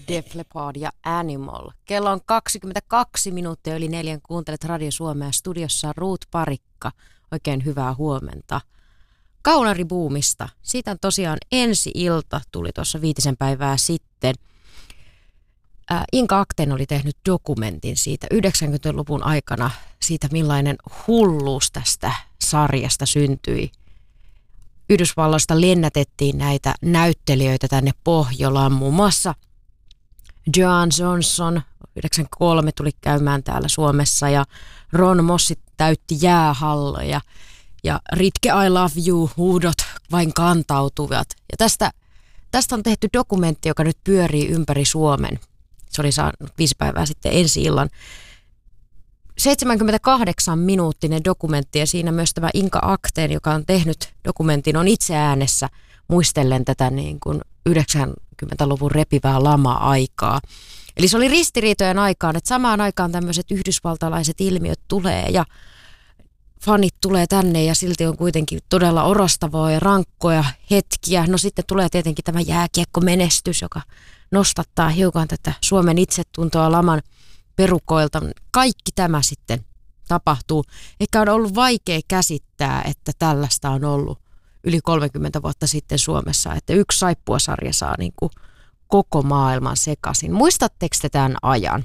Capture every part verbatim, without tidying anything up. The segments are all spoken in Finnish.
Def Leppard ja Animal. Kello on kaksikymmentäkaksi minuuttia yli neljän. Kuuntelet Radio Suomea. Studiossa Ruut Parikka. Oikein hyvää huomenta. Kaunaribuumista. Siitä on tosiaan ensi ilta, tuli tuossa viitisen päivää sitten. Ää, Inka Akten oli tehnyt dokumentin siitä yhdeksänkymmentäluvun aikana, siitä millainen hulluus tästä sarjasta syntyi. Yhdysvalloista lennätettiin näitä näyttelijöitä tänne Pohjolaan, muun muassa Joan Johnson yhdeksänkymmentäkolme tuli käymään täällä Suomessa ja Ron Mossit täytti jäähalloja ja Ritke I Love You -huudot vain kantautuvat. Ja tästä, tästä on tehty dokumentti, joka nyt pyörii ympäri Suomen. Se oli saanut viisi päivää sitten ensi illan. seitsemänkymmentäkahdeksan minuuttinen dokumentti ja siinä myös tämä Inka Akten, joka on tehnyt dokumentin, on itse äänessä muistellen tätä niin kuin yhdeksänkymmentäluvun repivää lama-aikaa. Eli se oli ristiriitojen aikaan, että samaan aikaan tämmöiset yhdysvaltalaiset ilmiöt tulee ja fanit tulee tänne ja silti on kuitenkin todella orastavaa ja rankkoja hetkiä. No sitten tulee tietenkin tämä jääkiekkomenestys, joka nostattaa hiukan tätä Suomen itsetuntoa laman perukoilta. Kaikki tämä sitten tapahtuu. Ehkä on ollut vaikea käsittää, että tällaista on ollut yli kolmekymmentä vuotta sitten Suomessa, että yksi saippuasarja saa niin kuin koko maailman sekaisin. Muistatteko te tämän ajan?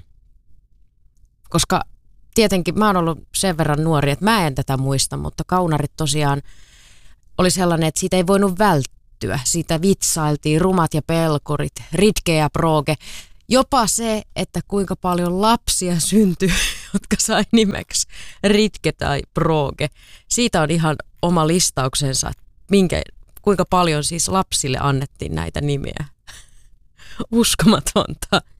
Koska tietenkin mä oon ollut sen verran nuori, että mä en tätä muista, mutta Kaunarit tosiaan oli sellainen, että siitä ei voinut välttyä. Siitä vitsailtiin rumat ja pelkurit, Ritke ja Brooge. Jopa se, että kuinka paljon lapsia syntyi, jotka sai nimeksi Ritke tai Brooge. Siitä on ihan oma listauksensa, että minkä, kuinka paljon siis lapsille annettiin näitä nimiä. Uskomatonta.